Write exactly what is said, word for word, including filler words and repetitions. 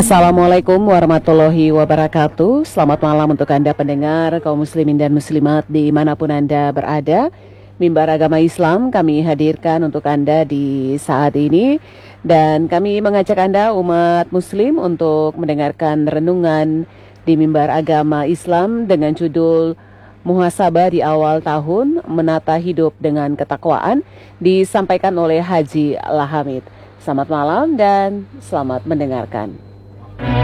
Assalamualaikum warahmatullahi wabarakatuh. Selamat malam untuk Anda pendengar kaum muslimin dan muslimat dimanapun Anda berada. Mimbar Agama Islam kami hadirkan untuk Anda di saat ini. Dan kami mengajak Anda umat muslim untuk mendengarkan renungan di Mimbar Agama Islam dengan judul Muhasabah di awal tahun, menata hidup dengan ketakwaan, disampaikan oleh Haji Lahamid. Selamat malam dan selamat mendengarkan.